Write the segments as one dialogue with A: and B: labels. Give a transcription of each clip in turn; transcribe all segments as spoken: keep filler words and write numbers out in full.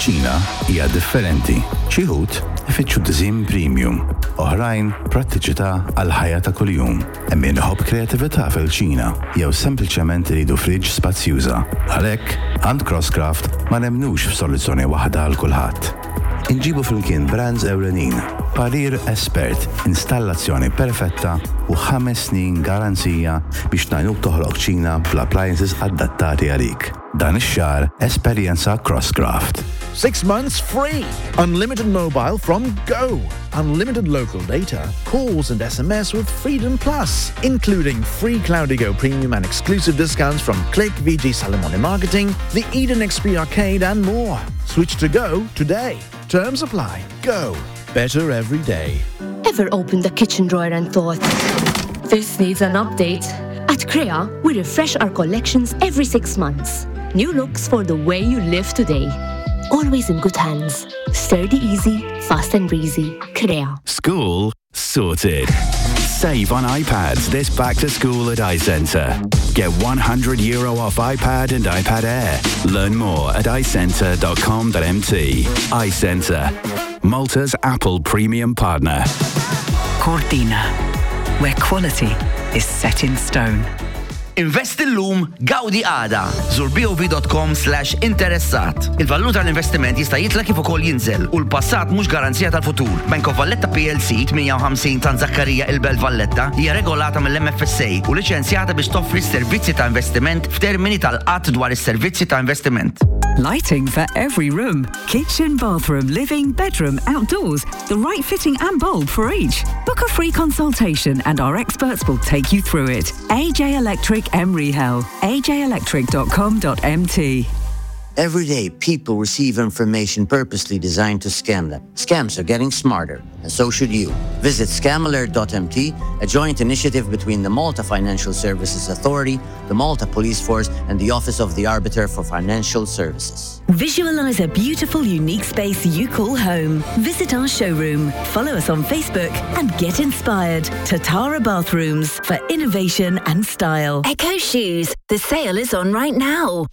A: ċina hija differenti. Xi wħud ifittxu diżin premium, oħrajn prattiċità għal ħajja ta' kuljum. Hemm min iħobb kreattività fil-ċina jew sempliċement iridu friġġ spazzjuża. Għalhekk għand Crosscraft ma nemnux f'soluzzjoni waħda għal kulħadd. Inġibu flimkien brands ewlenin, parir espert, installazzjoni perfetta u ħames snin garanzija biex najnuk toħloq ċina bl-appliances adattati għalik. Dan ix-xahar esperjenza Crosscraft.
B: Six months free. Unlimited mobile from Go. Unlimited local data, calls and S M S with Freedom Plus, including free Cloudigo Premium and exclusive discounts from Click, V G Salamone Marketing, the Eden X P Arcade and more. Switch to Go today. Terms apply. Go. Better every day.
C: Ever opened the kitchen drawer and thought, this needs an update? At Crea, we refresh our collections every six months. New looks for the way you live today. Always in good hands. Sturdy easy, fast and breezy. Crea.
D: School sorted. Save on iPads this back to school at iCentre. Get one hundred euro off iPad and iPad Air. Learn more at i centre dot com dot m t. iCentre, Malta's Apple premium partner.
E: Cortina, where quality is set in stone.
F: Invest illum, gawdi għada. Zur b o v dot com slash interessat. Il-valur tal-investiment jista' jitla kif ukoll jinżel u l-passat mhux garanzija tal-futur. Bank of Valletta P L C tminja u ħamsin Tan Zakkarija il-Belt Valletta hija regolata mill-M F S A u liċenzjata biex toffri s-servizzi ta' investiment f'termini tal-qatt dwar is-servizzi ta' investiment.
E: Lighting for every room. Kitchen, bathroom, living, bedroom, outdoors. The right fitting and bulb for each. Book a free consultation and our experts will take you through it. A J Electric Emery Hell. a j electric dot com dot m t.
G: Every day, people receive information purposely designed to scam them. Scams are getting smarter, and so should you. Visit scam alert dot m t, a joint initiative between the Malta Financial Services Authority, the Malta Police Force, and the Office of the Arbiter for Financial Services.
H: Visualize a beautiful, unique space you call home. Visit our showroom, follow us on Facebook, and get inspired. Tatara Bathrooms for innovation and style.
I: Echo Shoes. The sale is on right now.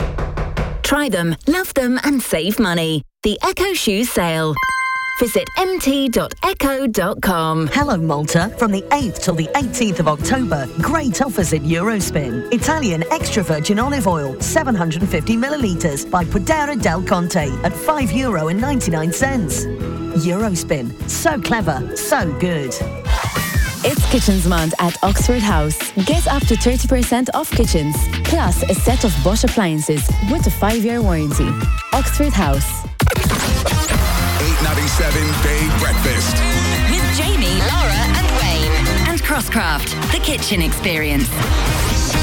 I: Try them, love them, and save money. The Echo Shoes Sale. Visit m t dot echo dot com.
J: Hello Malta. From the eighth till the eighteenth of October, great offers at Eurospin. Italian extra virgin olive oil, seven hundred fifty millilitres by Podera del Conte at five euro and ninety-nine cents. Eurospin. So clever, so good.
K: It's Kitchens Month at Oxford House. Get up to thirty percent off kitchens, plus a set of Bosch appliances with a five-year warranty. Oxford House.
L: eight ninety-seven Day Breakfast.
I: With Jamie, Laura and Wayne. And Crosscraft, the kitchen experience.